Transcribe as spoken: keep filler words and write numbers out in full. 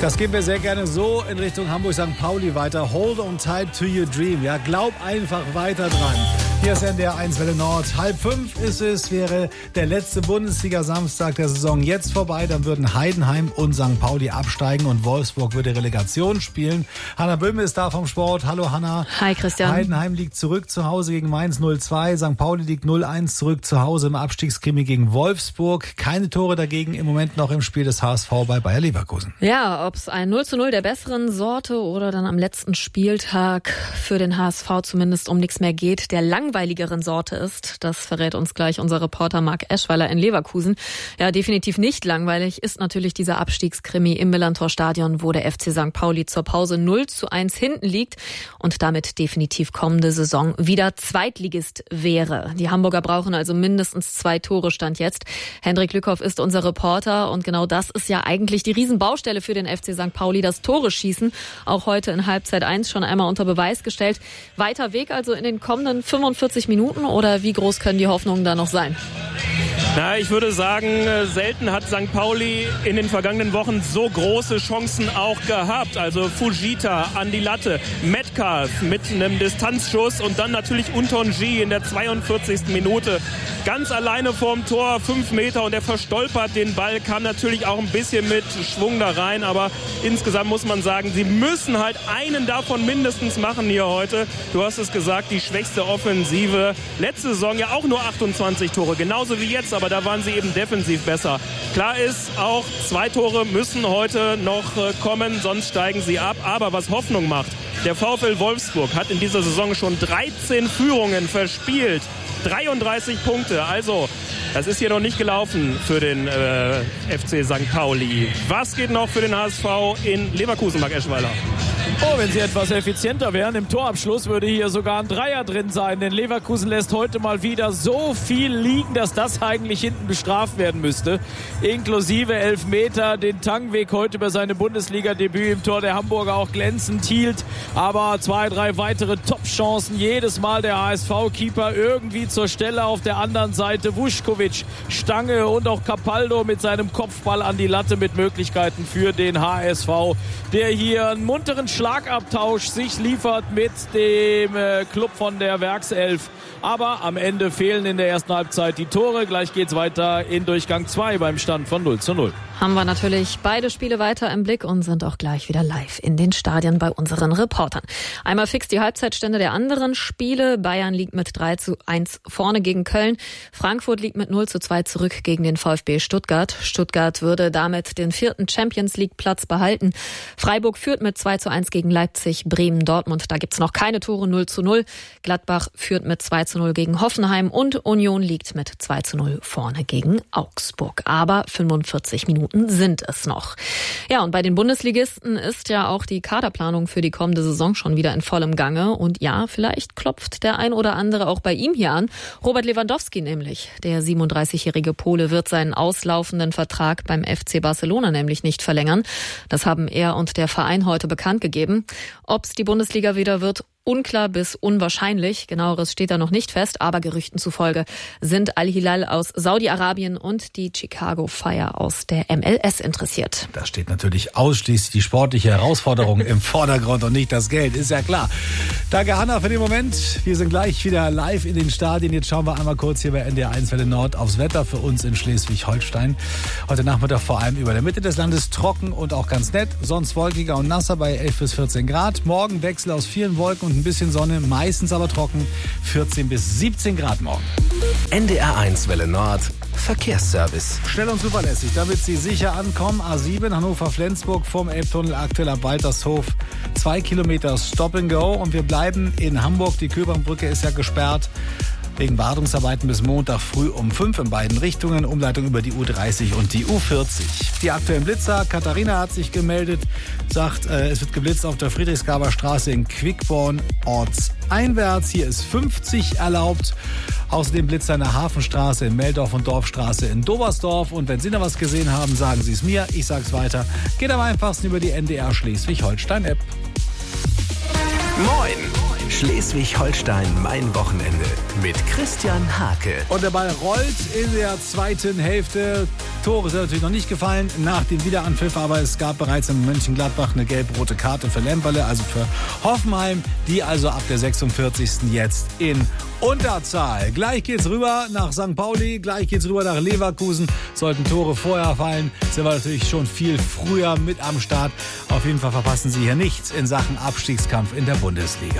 Das geben wir sehr gerne so in Richtung Hamburg-Sankt Pauli weiter. Hold on tight to your dream. Ja, glaub einfach weiter dran. Hier ist N D R eins Welle Nord. Halb fünf ist es, wäre der letzte Bundesliga-Samstag der Saison jetzt vorbei. Dann würden Heidenheim und Sankt Pauli absteigen und Wolfsburg würde Relegation spielen. Hanna Böhme ist da vom Sport. Hallo Hanna. Hi Christian. Heidenheim liegt zurück zu Hause gegen Mainz null zwei. Sankt Pauli liegt null eins zurück zu Hause im Abstiegskrimi gegen Wolfsburg. Keine Tore dagegen im Moment noch im Spiel des H S V bei Bayer Leverkusen. Ja, ob es ein null zu null der besseren Sorte oder dann am letzten Spieltag für den H S V zumindest um nichts mehr geht, der langweiligeren Sorte ist, das verrät uns gleich unser Reporter Marc Eschweiler in Leverkusen. Ja, definitiv nicht langweilig ist natürlich dieser Abstiegskrimi im Millantor-Stadion, wo der F C Sankt Pauli zur Pause null zu eins hinten liegt und damit definitiv kommende Saison wieder Zweitligist wäre. Die Hamburger brauchen also mindestens zwei Tore Stand jetzt. Hendrik Lückhoff ist unser Reporter und genau das ist ja eigentlich die Riesenbaustelle für den F C Sankt Pauli, das Tore schießen. Auch heute in Halbzeit eins schon einmal unter Beweis gestellt. Weiter Weg also in den kommenden fünfundvierzig Minuten oder wie groß können die Hoffnungen da noch sein? Na, ich würde sagen, selten hat Sankt Pauli in den vergangenen Wochen so große Chancen auch gehabt. Also Fujita an die Latte, Metcalf mit einem Distanzschuss und dann natürlich Untonji in der zweiundvierzigsten Minute. Ganz alleine vorm Tor, fünf Meter und er verstolpert den Ball, kam natürlich auch ein bisschen mit Schwung da rein. Aber insgesamt muss man sagen, sie müssen halt einen davon mindestens machen hier heute. Du hast es gesagt, die schwächste Offensive. Letzte Saison ja auch nur achtundzwanzig Tore, genauso wie jetzt, aber da waren sie eben defensiv besser. Klar ist auch, zwei Tore müssen heute noch kommen, sonst steigen sie ab. Aber was Hoffnung macht, der VfL Wolfsburg hat in dieser Saison schon dreizehn Führungen verspielt. dreiunddreißig Punkte, also das ist hier noch nicht gelaufen für den äh, F C Sankt Pauli. Was geht noch für den H S V in Leverkusen, Marc Eschweiler? Oh, wenn sie etwas effizienter wären im Torabschluss, würde hier sogar ein Dreier drin sein. Denn Leverkusen lässt heute mal wieder so viel liegen, dass das eigentlich hinten bestraft werden müsste. Inklusive Elfmeter, den Tangweg heute über seine Bundesliga-Debüt im Tor der Hamburger auch glänzend hielt. Aber zwei, drei weitere Top-Chancen. Jedes Mal der H S V-Keeper irgendwie zur Stelle. Auf der anderen Seite Vuskovic, Stange und auch Capaldo mit seinem Kopfball an die Latte mit Möglichkeiten für den H S V, der hier einen munteren Schlagabtausch sich liefert mit dem äh, Club von der Werkself. Aber am Ende fehlen in der ersten Halbzeit die Tore. Gleich geht's weiter in Durchgang zwei beim Stand von null zu null. Haben wir natürlich beide Spiele weiter im Blick und sind auch gleich wieder live in den Stadien bei unseren Reportern. Einmal fix die Halbzeitstände der anderen Spiele. Bayern liegt mit drei zu eins vorne gegen Köln. Frankfurt liegt mit null zu zwei zurück gegen den VfB Stuttgart. Stuttgart würde damit den vierten Champions-League-Platz behalten. Freiburg führt mit zwei zu eins gegen Leipzig. Bremen, Dortmund, da gibt's noch keine Tore, null zu null. Gladbach führt mit zwei zu null gegen Hoffenheim und Union liegt mit zwei zu null vorne gegen Augsburg. Aber fünfundvierzig Minuten sind es noch. Ja, und bei den Bundesligisten ist ja auch die Kaderplanung für die kommende Saison schon wieder in vollem Gange. Und ja, vielleicht klopft der ein oder andere auch bei ihm hier an. Robert Lewandowski nämlich. Der siebenunddreißigjährige Pole wird seinen auslaufenden Vertrag beim F C Barcelona nämlich nicht verlängern. Das haben er und der Verein heute bekannt gegeben. Ob es die Bundesliga wieder wird, unklar bis unwahrscheinlich. Genaueres steht da noch nicht fest, aber Gerüchten zufolge sind Al-Hilal aus Saudi-Arabien und die Chicago Fire aus der M L S interessiert. Da steht natürlich ausschließlich die sportliche Herausforderung im Vordergrund und nicht das Geld, ist ja klar. Danke Hanna für den Moment. Wir sind gleich wieder live in den Stadien. Jetzt schauen wir einmal kurz hier bei N D R eins Welle Nord aufs Wetter für uns in Schleswig-Holstein. Heute Nachmittag vor allem über der Mitte des Landes trocken und auch ganz nett. Sonst wolkiger und nasser bei elf bis vierzehn Grad. Morgen Wechsel aus vielen Wolken und ein bisschen Sonne, meistens aber trocken, vierzehn bis siebzehn Grad morgen. N D R eins Welle Nord, Verkehrsservice. Schnell und zuverlässig, damit Sie sicher ankommen. A sieben Hannover-Flensburg vom Elbtunnel aktuell am Waltershof. Zwei Kilometer Stop and Go und wir bleiben in Hamburg. Die Köbernbrücke ist ja gesperrt. Wegen Wartungsarbeiten bis Montag früh um fünf in beiden Richtungen. Umleitung über die U dreißig und die U vierzig. Die aktuellen Blitzer. Katharina hat sich gemeldet, sagt, äh, es wird geblitzt auf der Friedrichsgaber Straße in Quickborn ortseinwärts. Hier ist fünfzig erlaubt. Außerdem Blitzer in der Hafenstraße in Meldorf und Dorfstraße in Dobersdorf. Und wenn Sie noch was gesehen haben, sagen Sie es mir. Ich sag's weiter. Geht am einfachsten über die N D R Schleswig-Holstein-App. Moin! Schleswig-Holstein, mein Wochenende. Mit Christian Hake. Und der Ball rollt in der zweiten Hälfte. Tore sind natürlich noch nicht gefallen nach dem Wiederanpfiff, aber es gab bereits in Mönchengladbach eine gelb-rote Karte für Lemperle, also für Hoffenheim, die also ab der sechsundvierzigsten jetzt in Unterzahl. Gleich geht's rüber nach Sankt Pauli, gleich geht's rüber nach Leverkusen. Sollten Tore vorher fallen, sind wir natürlich schon viel früher mit am Start. Auf jeden Fall verpassen Sie hier nichts in Sachen Abstiegskampf in der Bundesliga.